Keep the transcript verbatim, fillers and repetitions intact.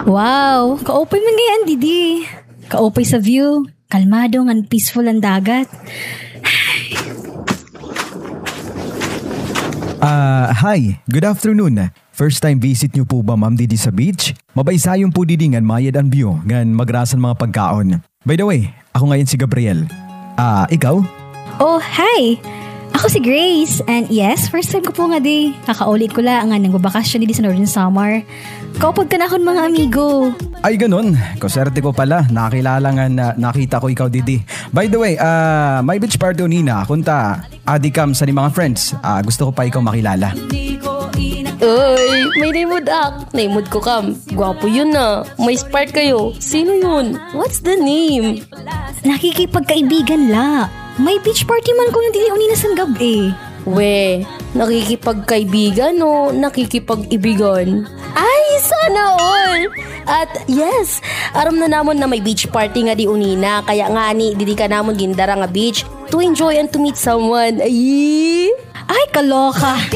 Wow, kaopay man gayan, Didi. Kaopay sa view, kalmado ngan peaceful ang dagat. Ah, uh, hi. Good afternoon. First time visit niyo po ba Ma'am Didi sa beach? Mabaysayon po didi ngan mayad ang view ngan magrasan mga pagkaon. By the way, ako ngayon si Gabriel. Ah, uh, ikaw? Oh, hi. Ako si Grace, and yes, first time ko po nga di. Kakaulit ko lang nga nang babakasyon di sa Northern Samar. Kaupod ka na akong mga amigo. Ay ganun, kaserte ko pala, nakakilala nga na nakita ko ikaw didi. By the way, uh, my beach party nina, kunta, adikam sa ni mga friends, uh, gusto ko pa ikaw makilala. Uy, may naimod ak. Naimod ko kam. Gwapo yun na. May spark kayo. Sino yun? What's the name? Nakikipagkaibigan la. May beach party man ko yung dili unina sa gabi. We, nakikipagkaibigan o nakikipag-ibigan? Ay, sana all! At yes, aram na namon na may beach party nga di unina. Kaya nga ni, didi ka namon gindara nga beach to enjoy and to meet someone. Ay! Ay, kaloka!